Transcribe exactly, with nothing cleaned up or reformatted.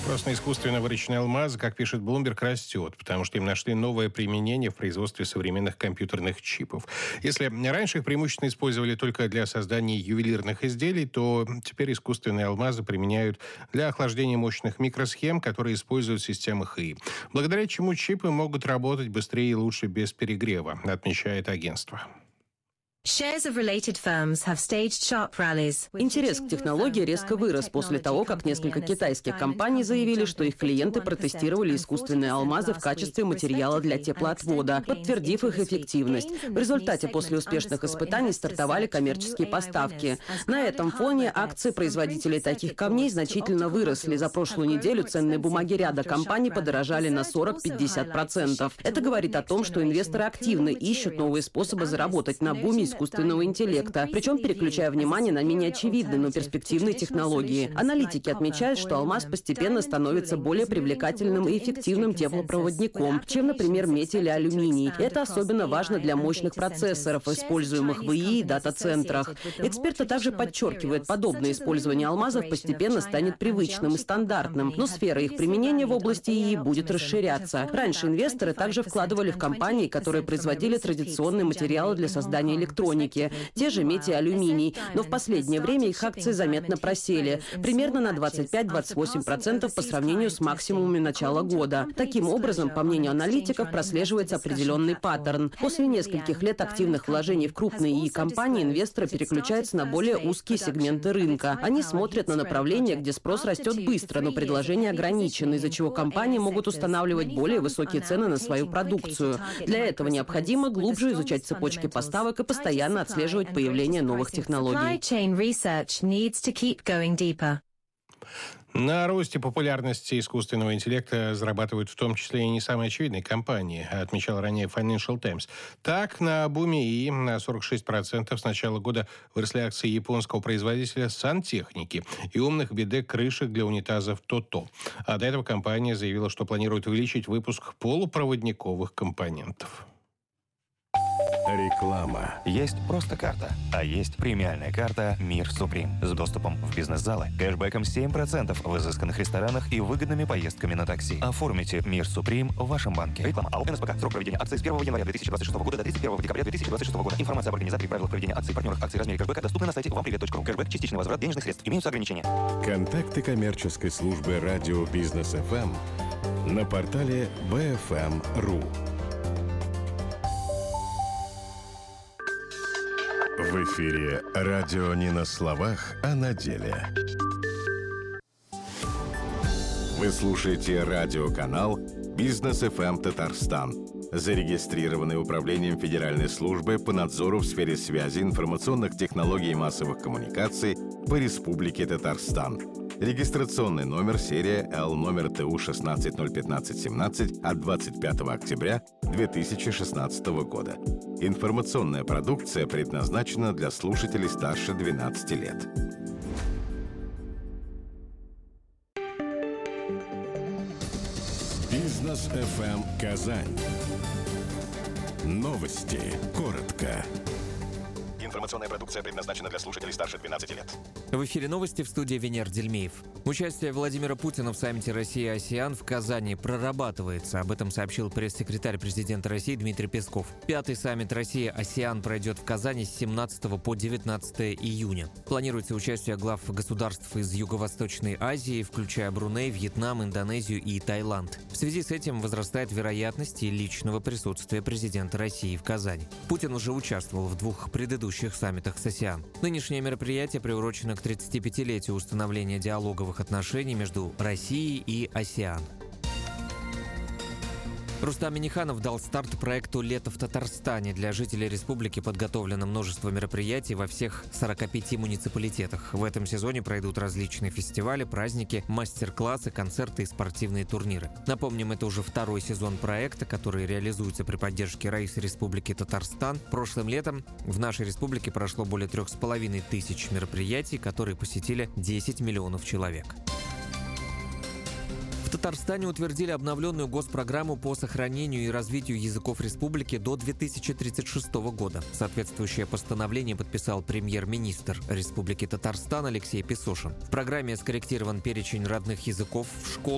Спрос на искусственно выращенные алмазы, как пишет Bloomberg, растет, потому что им нашли новое применение в производстве современных компьютерных чипов. Если раньше их преимущественно использовали только для создания ювелирных изделий, то теперь искусственные алмазы применяют для охлаждения мощных микросхем, которые используют системы эйч и. Благодаря чему чипы могут работать быстрее и лучше без перегрева, отмечает агентство. Интерес к технологии резко вырос после того, как несколько китайских компаний заявили, что их клиенты протестировали искусственные алмазы в качестве материала для теплоотвода, подтвердив их эффективность. В результате после успешных испытаний стартовали коммерческие поставки. На этом фоне акции производителей таких камней значительно выросли. За прошлую неделю ценные бумаги ряда компаний подорожали на сорок-пятьдесят процентов. Это говорит о том, что инвесторы активно ищут новые способы заработать на буме искусственного интеллекта, причем переключая внимание на менее очевидные, но перспективные технологии. Аналитики отмечают, что алмаз постепенно становится более привлекательным и эффективным теплопроводником, чем, например, медь или алюминий. Это особенно важно для мощных процессоров, используемых в ИИ и дата-центрах. Эксперты также подчеркивают, подобное использование алмазов постепенно станет привычным и стандартным, но сфера их применения в области ИИ будет расширяться. Раньше инвесторы также вкладывали в компании, которые производили традиционные материалы для создания электроники. Те же медь и алюминий. Но в последнее время их акции заметно просели. Примерно на двадцать пять - двадцать восемь процентов по сравнению с максимумами начала года. Таким образом, по мнению аналитиков, прослеживается определенный паттерн. После нескольких лет активных вложений в крупные ИИ-компании инвесторы переключаются на более узкие сегменты рынка. Они смотрят на направления, где спрос растет быстро, но предложение ограничено, из-за чего компании могут устанавливать более высокие цены на свою продукцию. Для этого необходимо глубже изучать цепочки поставок и постоянно постоянно отслеживать появление новых технологий. На росте популярности искусственного интеллекта зарабатывают в том числе и не самые очевидные компании, отмечал ранее Financial Times. Так, на буме ИИ на сорок шесть процентов с начала года выросли акции японского производителя сантехники и умных биде-крышек для унитазов Тото. А до этого компания заявила, что планирует увеличить выпуск полупроводниковых компонентов. Реклама. Есть просто карта, а есть премиальная карта «Мир Суприм» с доступом в бизнес-залы, кэшбэком семь процентов в изысканных ресторанах и выгодными поездками на такси. Оформите «Мир Суприм» в вашем банке. Реклама АО НСПК. Срок проведения акции с первого января две тысячи двадцать шестого года до тридцать первого декабря две тысячи двадцать шестого года. Информация об организаторе и правилах проведения акций, партнерах акций, размере кэшбэка доступны на сайте вампривет точка ру. Кэшбэк – частичный возврат денежных средств. Имеются ограничения. Контакты коммерческой службы радио Бизнес эф эм на портале би эф эм точка ру. В эфире радио не на словах, а на деле. Вы слушаете радиоканал «Бизнес эф эм Татарстан», зарегистрированный Управлением Федеральной службы по надзору в сфере связи, информационных технологий и массовых коммуникаций по Республике Татарстан. Регистрационный номер серия Л номер ТУ шестнадцать ноль пятнадцать семнадцать от двадцать пятого октября две тысячи шестнадцатого года. Информационная продукция предназначена для слушателей старше двенадцати лет. Бизнес эф эм Казань. Новости. Коротко. Информационная продукция предназначена для слушателей старше двенадцати лет. В эфире новости, в студии Венер Дельмеев. Участие Владимира Путина в саммите Россия-АСЕАН в Казани прорабатывается. Об этом сообщил пресс-секретарь президента России Дмитрий Песков. Пятый саммит Россия-АСЕАН пройдет в Казани с семнадцатого по девятнадцатое июня. Планируется участие глав государств из Юго-Восточной Азии, включая Бруней, Вьетнам, Индонезию и Таиланд. В связи с этим возрастает вероятность и личного присутствия президента России в Казани. Путин уже участвовал в двух предыдущих саммитах с АСЕАН. Нынешнее мероприятие приурочено к тридцатипятилетию установления диалоговых отношений между Россией и АСЕАН. Рустам Минниханов дал старт проекту «Лето в Татарстане». Для жителей республики подготовлено множество мероприятий во всех сорока пяти муниципалитетах. В этом сезоне пройдут различные фестивали, праздники, мастер-классы, концерты и спортивные турниры. Напомним, это уже второй сезон проекта, который реализуется при поддержке Раисы Республики Татарстан. Прошлым летом в нашей республике прошло более трех с половиной тысяч мероприятий, которые посетили десять миллионов человек. В Татарстане утвердили обновленную госпрограмму по сохранению и развитию языков республики до две тысячи тридцать шестого года. Соответствующее постановление подписал премьер-министр Республики Татарстан Алексей Песошин. В программе скорректирован перечень родных языков в школах,